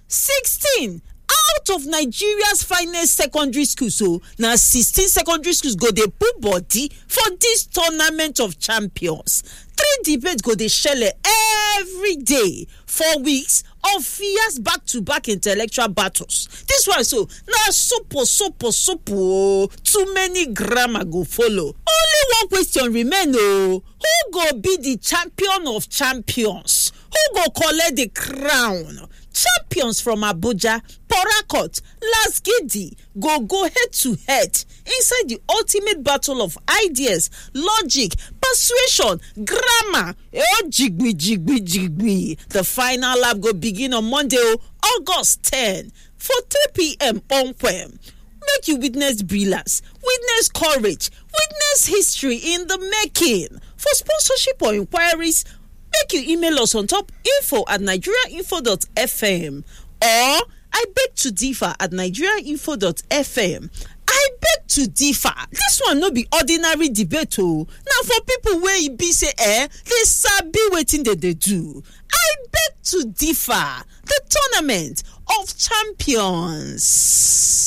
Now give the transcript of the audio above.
16 out of Nigeria's finest secondary schools. So now 16 secondary schools go dey put body for this tournament of champions. 3 debates go dey shele every day. 4 weeks of fierce back-to-back intellectual battles. This one so now super. Too many grammar go follow. Only one question remain. Who go be the champion of champions? Who go collect the crown? Champions from Abuja, Port Harcourt, Lasgidi go head to head inside the ultimate battle of ideas, logic, persuasion, grammar. Jigby. The final lap go begin on Monday, August 10 for 3 p.m. on Quem. Make you witness brilliance, witness courage, witness history in the making. For sponsorship or inquiries, make you email us on top info@nigeriainfo.fm or I beg to differ at nigeriainfo.fm. I beg to differ. This one no be ordinary debate. Now for people where e be say they sabi wetin they do. I beg to differ. The tournament of champions.